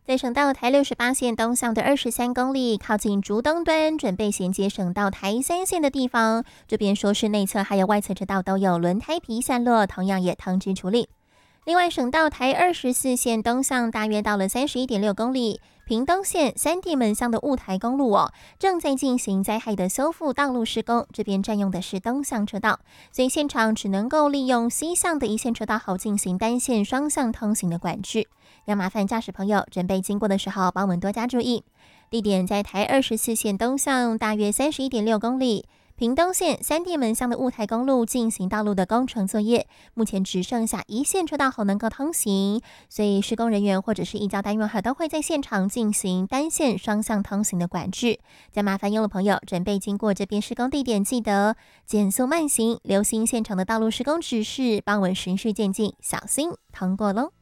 在省道台68线东向的23公里，靠近竹东端，准备衔接省道台3线的地方，这边说是内侧还有外侧车道都有轮胎皮散落，同样也通知处理。另外，省道台24线东向大约到了31.6公里，屏东县三地门乡的雾台公路正在进行灾害的修复道路施工，这边占用的是东向车道，所以现场只能够利用西向的一线车道后进行单线双向通行的管制。要麻烦驾驶朋友准备经过的时候帮我们多加注意。地点在台24线东向大约31.6公里，屏东县三地门乡的雾台公路进行道路的工程作业，目前只剩下一线车道后能够通行，所以施工人员或者是移交单位都会在现场进行单线双向通行的管制。再麻烦用路朋友准备经过这边施工地点，记得减速慢行，留心现场的道路施工指示，帮我们循序渐进，小心通过咯。